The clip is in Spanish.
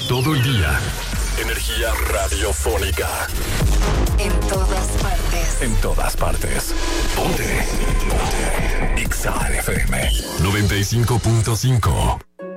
todo el día. Energía radiofónica. En todas partes. En todas partes. Ponte. Ponte. Exa FM 95.5.